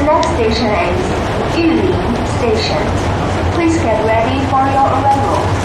next station is Yulin Station. Please get ready for your arrival.